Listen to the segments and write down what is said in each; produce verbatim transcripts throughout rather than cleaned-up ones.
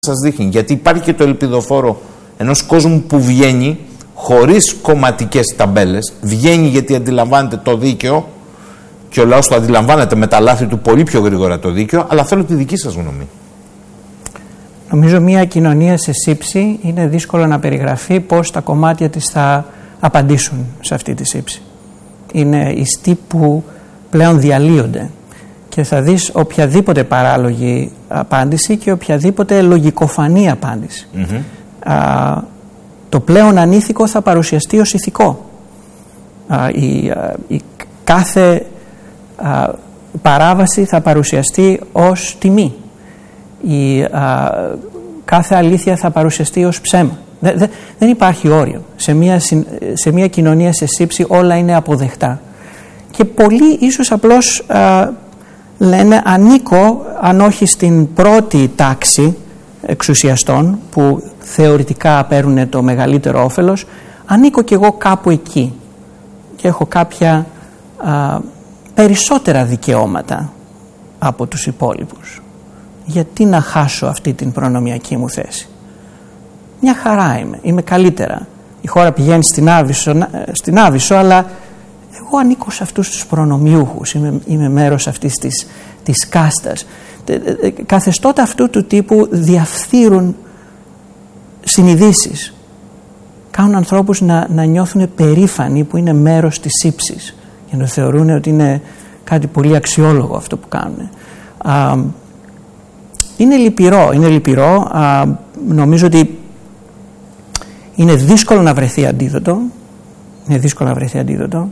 σας δείχνει. Γιατί υπάρχει και το ελπιδοφόρο ενός κόσμου που βγαίνει χωρίς κομματικές ταμπέλες, βγαίνει γιατί αντιλαμβάνεται το δίκαιο και ο λαός το αντιλαμβάνεται με τα λάθη του πολύ πιο γρήγορα το δίκαιο, αλλά θέλω τη δική σας γνώμη. Νομίζω μια κοινωνία σε σύψη είναι δύσκολο να περιγραφεί πώς τα κομμάτια της θα απαντήσουν σε αυτή τη σύψη. Είναι ιστοί που πλέον διαλύονται και θα δεις οποιαδήποτε παράλογη απάντηση και οποιαδήποτε λογικοφανή απάντηση. Mm-hmm. Α, το πλέον ανήθικο θα παρουσιαστεί ως ηθικό. Α, η, α, η κάθε α, παράβαση θα παρουσιαστεί ως τιμή. Η α, κάθε αλήθεια θα παρουσιαστεί ως ψέμα. Δε, δε, δεν υπάρχει όριο. Σε μια, σε μια κοινωνία σε σύψη όλα είναι αποδεκτά. Και πολλοί ίσως απλώς α, λένε ανήκω, αν όχι στην πρώτη τάξη εξουσιαστών που θεωρητικά παίρνουν το μεγαλύτερο όφελος, ανήκω κι εγώ κάπου εκεί και έχω κάποια α, περισσότερα δικαιώματα από τους υπόλοιπους. Γιατί να χάσω αυτή την προνομιακή μου θέση? Μια χαρά είμαι, είμαι καλύτερα. Η χώρα πηγαίνει στην Άβυσσο, στην Άβυσσο αλλά εγώ ανήκω σε αυτούς τους προνομιούχους, είμαι, είμαι μέρος αυτής της, της κάστας. Καθεστώτα αυτού του τύπου διαφθείρουν συνειδήσεις. Κάνουν ανθρώπους να, να νιώθουν περήφανοι που είναι μέρος της σύψης και να θεωρούν ότι είναι κάτι πολύ αξιόλογο αυτό που κάνουν. Α, είναι λυπηρό, είναι λυπηρό. Α, νομίζω ότι είναι δύσκολο να βρεθεί αντίδοτο. Είναι δύσκολο να βρεθεί αντίδοτο.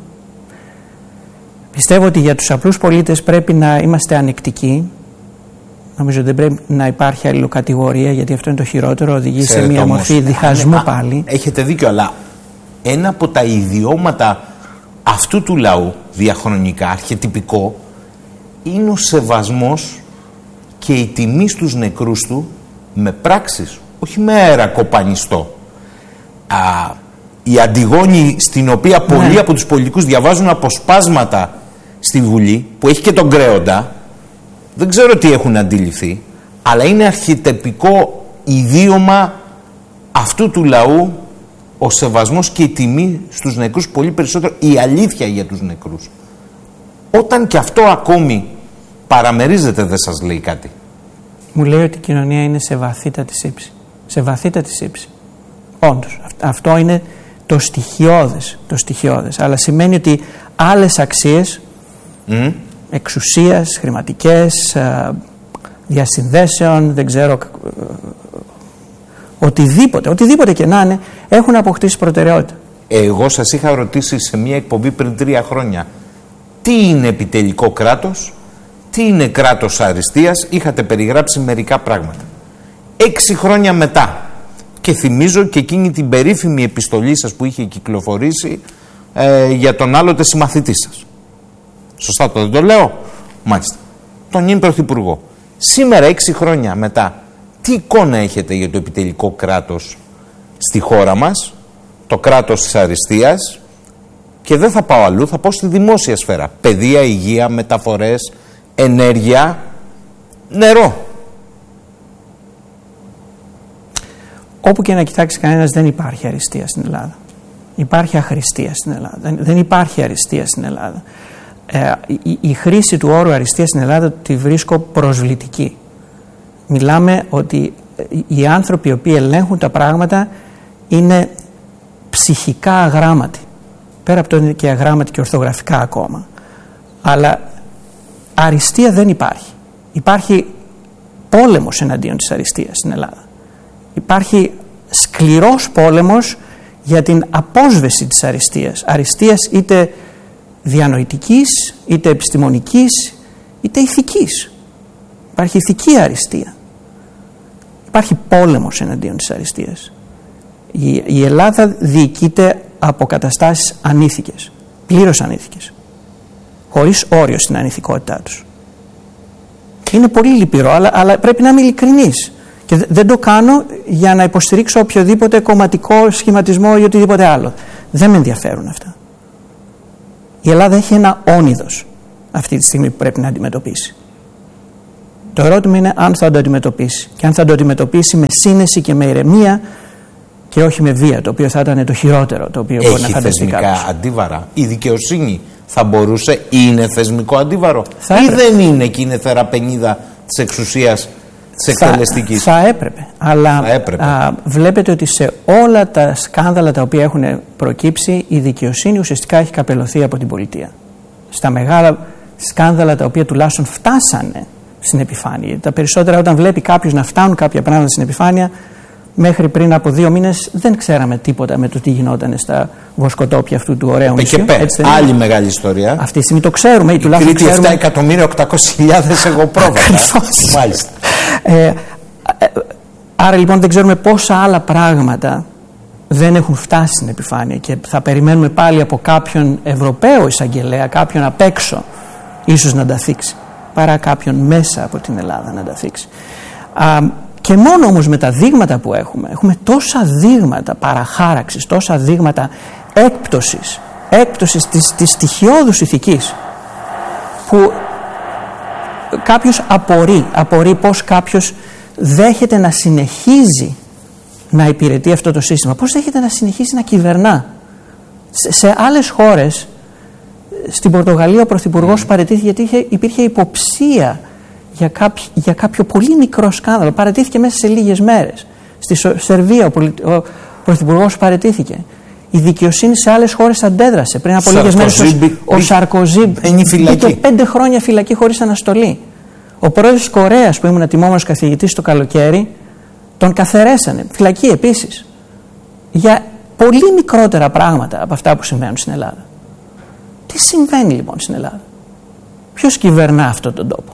Πιστεύω ότι για τους απλούς πολίτες πρέπει να είμαστε ανεκτικοί. Νομίζω ότι δεν πρέπει να υπάρχει αλληλοκατηγορία, γιατί αυτό είναι το χειρότερο, οδηγεί Ξέρετε σε μια όμως, μορφή διχασμού α, πάλι. Έχετε δίκιο, αλλά ένα από τα ιδιώματα αυτού του λαού διαχρονικά, αρχετυπικό, είναι ο σεβασμός και η τιμή στους νεκρούς του με πράξεις, όχι με αέρα κοπανιστό. Α, η Αντιγόνη, στην οποία πολλοί ναι. από τους πολιτικούς διαβάζουν αποσπάσματα στη Βουλή, που έχει και τον Κρέοντα, δεν ξέρω τι έχουν αντιληφθεί, αλλά είναι αρχιτεπτικό ιδίωμα αυτού του λαού ο σεβασμός και η τιμή στους νεκρούς, πολύ περισσότερο η αλήθεια για τους νεκρούς. Όταν και αυτό ακόμη παραμερίζεται, δεν σας λέει κάτι? Μου λέει ότι η κοινωνία είναι σε βαθύτατη σύψη. Σε βαθύτατη σύψη. Όντως, αυτό είναι το στοιχειώδες, το στοιχειώδες. Αλλά σημαίνει ότι άλλες αξίες mm. εξουσίας, χρηματικές, διασυνδέσεων, δεν ξέρω, οτιδήποτε, οτιδήποτε και να είναι, έχουν αποκτήσει προτεραιότητα. Εγώ σας είχα ρωτήσει σε μια εκπομπή πριν τρία χρόνια τι είναι επιτελικό κράτος, τι είναι κράτος αριστείας, είχατε περιγράψει μερικά πράγματα. Έξι χρόνια μετά, και θυμίζω και εκείνη την περίφημη επιστολή σας που είχε κυκλοφορήσει ε, για τον άλλοτε συμμαθητή σας. Σωστά το δεν το λέω? Μάλιστα. Τον ήμουν πρωθυπουργό. Σήμερα, έξι χρόνια μετά, τι εικόνα έχετε για το επιτελικό κράτος στη χώρα μας, το κράτος της αριστείας, και δεν θα πάω αλλού, θα πάω στη δημόσια σφαίρα. Παιδεία, υγεία, μεταφορές, ενέργεια, νερό. Όπου και να κοιτάξει κανένας, δεν υπάρχει αριστεία στην Ελλάδα. Υπάρχει αχρηστία στην Ελλάδα. Δεν, δεν υπάρχει αριστεία στην Ελλάδα. Ε, η, η χρήση του όρου αριστεία στην Ελλάδα τη βρίσκω προσβλητική. Μιλάμε ότι οι άνθρωποι οι οποίοι ελέγχουν τα πράγματα είναι ψυχικά αγράμματοι. Πέρα από το είναι και αγράμματοι και ορθογραφικά ακόμα. Αλλά αριστεία δεν υπάρχει. Υπάρχει πόλεμος εναντίον της αριστείας στην Ελλάδα. Υπάρχει σκληρός πόλεμος για την απόσβεση της αριστείας. Αριστείας είτε διανοητικής, είτε επιστημονικής, είτε ηθικής. Υπάρχει ηθική αριστεία. Υπάρχει πόλεμος εναντίον της αριστείας. Η, η Ελλάδα διοικείται από καταστάσεις ανήθικες, πλήρως ανήθικες, χωρίς όριο στην ανηθικότητά τους. Είναι πολύ λυπηρό, αλλά, αλλά πρέπει να είμαι ειλικρινής. Και δεν το κάνω για να υποστηρίξω οποιοδήποτε κομματικό σχηματισμό ή οτιδήποτε άλλο. Δεν με ενδιαφέρουν αυτά. Η Ελλάδα έχει ένα όνειδος αυτή τη στιγμή που πρέπει να αντιμετωπίσει. Το ερώτημα είναι αν θα το αντιμετωπίσει. Και αν θα το αντιμετωπίσει με σύνεση και με ηρεμία και όχι με βία, το οποίο θα ήταν το χειρότερο το οποίο Έχει μπορεί να φανταστεί κάποιος. Έχει θεσμικά αντίβαρα. Η δικαιοσύνη θα μπορούσε, είναι θεσμικό αντίβαρο θα ή έπρεπε. δεν είναι και είναι θεραπενίδα της εξουσίας της εκτελεστικής? Θα, θα έπρεπε. Αλλά θα έπρεπε. Α, βλέπετε ότι σε όλα τα σκάνδαλα τα οποία έχουν προκύψει η δικαιοσύνη ουσιαστικά έχει καπελωθεί από την πολιτεία. Στα μεγάλα σκάνδαλα τα οποία τουλάχιστον φτάσανε στην επιφάνεια. Τα περισσότερα όταν βλέπει κάποιος να φτάνουν κάποια πράγματα στην επιφάνεια, μέχρι πριν από δύο μήνες δεν ξέραμε τίποτα με το τι γινόταν στα βοσκοτόπια αυτού του ωραίου νησιού. Άλλη μεγάλη ιστορία. Αυτή τη στιγμή το ξέρουμε. Η τουλάχιστον Κρήτη ξέρουμε... επτά εκατομμύρια οκτακόσιες χιλιάδες εγώ πρόβατα. Μάλιστα. Ε, ε, άρα λοιπόν δεν ξέρουμε πόσα άλλα πράγματα δεν έχουν φτάσει στην επιφάνεια και θα περιμένουμε πάλι από κάποιον Ευρωπαίο εισαγγελέα, κάποιον απ' έξω ίσως να τα θίξει, παρά κάποιον μέσα από την Ελλάδα να τα θίξει. Α, και μόνο όμως με τα δείγματα που έχουμε, έχουμε τόσα δείγματα παραχάραξης, τόσα δείγματα έκπτωσης, έκπτωσης της, της στοιχειώδους ηθικής, που κάποιος απορεί, απορεί πως κάποιος δέχεται να συνεχίζει να υπηρετεί αυτό το σύστημα, πως δέχεται να συνεχίσει να κυβερνά. Σε, σε άλλες χώρες, στην Πορτογαλία ο Πρωθυπουργός mm. παραιτήθηκε γιατί είχε, υπήρχε υποψία για κάποιο, για κάποιο πολύ μικρό σκάνδαλο. Παραιτήθηκε μέσα σε λίγες μέρες. Στη Σερβία ο, πολι, ο Πρωθυπουργός παραιτήθηκε. Η δικαιοσύνη σε άλλες χώρες αντέδρασε. Πριν από λίγες μέρες ο, ο Σαρκοζή μπήκε πέντε χρόνια φυλακή χωρίς αναστολή. Ο πρόεδρος της Κορέας που ήμουν τιμόμενος καθηγητής το καλοκαίρι, τον καθαιρέσανε. Φυλακή επίσης. Για πολύ μικρότερα πράγματα από αυτά που συμβαίνουν στην Ελλάδα. Τι συμβαίνει λοιπόν στην Ελλάδα? Ποιος κυβερνά αυτόν τον τόπο?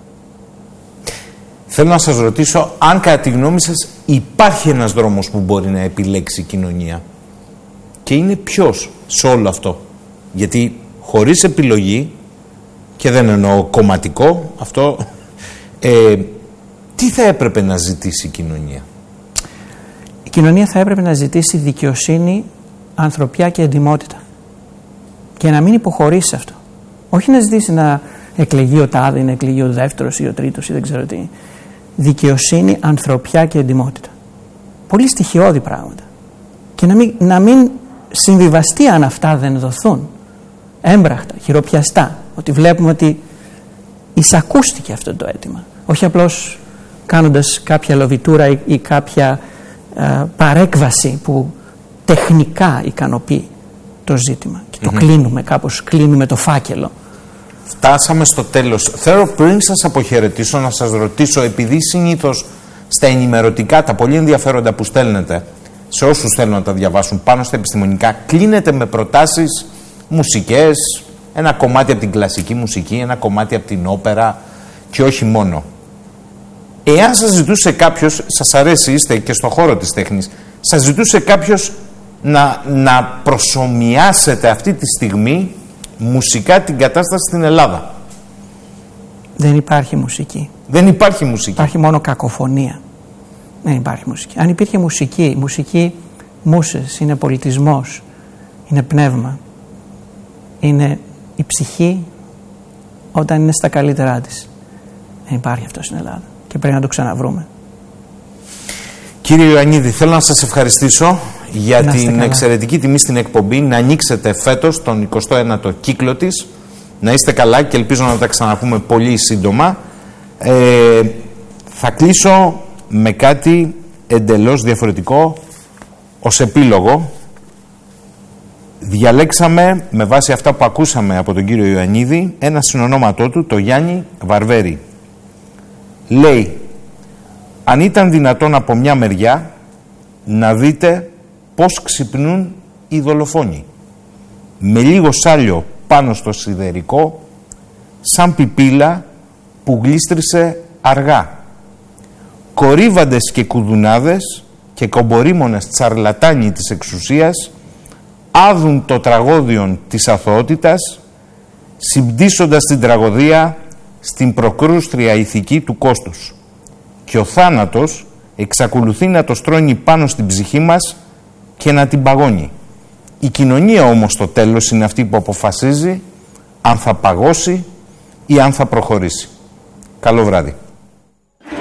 Θέλω να σας ρωτήσω αν κατά τη γνώμη σας υπάρχει ένας δρόμος που μπορεί να επιλέξει η κοινωνία. Και είναι ποιος σε όλο αυτό? Γιατί χωρίς επιλογή, και δεν εννοώ κομματικό αυτό, ε, τι θα έπρεπε να ζητήσει η κοινωνία? Η κοινωνία θα έπρεπε να ζητήσει δικαιοσύνη, ανθρωπιά και εντιμότητα. Και να μην υποχωρήσει σε αυτό. Όχι να ζητήσει να εκλεγεί ο τάδε, να εκλεγεί ο δεύτερος ή ο τρίτος ή δεν ξέρω τι. Δικαιοσύνη, ανθρωπιά και εντιμότητα. Πολύ στοιχειώδη πράγματα. Και να μην, να μην συμβιβαστεί αν αυτά δεν δοθούν. Έμπραχτα, χειροπιαστά. Ότι βλέπουμε ότι εισακούστηκε αυτό το αίτημα. Όχι απλώς κάνοντας κάποια λοβιτούρα ή, ή κάποια α, παρέκβαση που τεχνικά ικανοποιεί το ζήτημα. Και το mm-hmm. κλείνουμε κάπως, κλείνουμε το φάκελο. Φτάσαμε στο τέλος. Θέλω πριν σας αποχαιρετήσω να σας ρωτήσω, επειδή συνήθως στα ενημερωτικά, τα πολύ ενδιαφέροντα που στέλνετε σε όσους θέλουν να τα διαβάσουν πάνω στα επιστημονικά, κλείνετε με προτάσεις μουσικές, ένα κομμάτι από την κλασική μουσική, ένα κομμάτι από την όπερα και όχι μόνο. Εάν σας ζητούσε κάποιος, σας αρέσει, είστε και στον χώρο της τέχνης, σας ζητούσε κάποιος να, να προσομοιάσετε αυτή τη στιγμή μουσικά την κατάσταση στην Ελλάδα. Δεν υπάρχει μουσική. Δεν υπάρχει μουσική. Υπάρχει μόνο κακοφωνία. Δεν υπάρχει μουσική. Αν υπήρχε μουσική, μουσική μούσες, είναι πολιτισμός, είναι πνεύμα, είναι η ψυχή όταν είναι στα καλύτερά της. Δεν υπάρχει αυτό στην Ελλάδα και πρέπει να το ξαναβρούμε. Κύριε Ιωαννίδη, θέλω να σας ευχαριστήσω για την καλά. εξαιρετική τιμή στην εκπομπή, να ανοίξετε φέτος τον εικοστό ένατο κύκλο της, να είστε καλά και ελπίζω να τα ξαναπούμε πολύ σύντομα. Ε, θα κλείσω με κάτι εντελώς διαφορετικό ως επίλογο. Διαλέξαμε με βάση αυτά που ακούσαμε από τον κύριο Ιωαννίδη ένα συνονόματό του, το Γιάννη Βαρβέρη. Λέει: αν ήταν δυνατόν από μια μεριά να δείτε πώς ξυπνούν οι δολοφόνοι. Με λίγο σάλιο πάνω στο σιδερικό, σαν πιπίλα που γλίστρισε αργά. Κορύβαντες και κουδουνάδες και κομπορίμονες τσαρλατάνοι της εξουσίας άδουν το τραγώδιον της αθωότητας, συμπτύσσοντας την τραγωδία στην προκρούστρια ηθική του κόστους. Και ο θάνατος εξακολουθεί να το στρώνει πάνω στην ψυχή μας και να την παγώνει. Η κοινωνία όμως στο τέλος είναι αυτή που αποφασίζει αν θα παγώσει ή αν θα προχωρήσει. Καλό βράδυ.